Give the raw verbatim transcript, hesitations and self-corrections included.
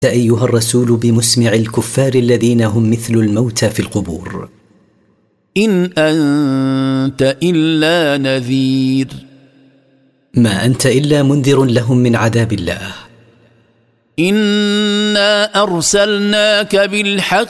أيها الرسول بمسمع الكفار الذين هم مثل الموتى في القبور. إن أنت إلا نذير، ما أنت إلا منذر لهم من عذاب الله. إنا أرسلناك بالحق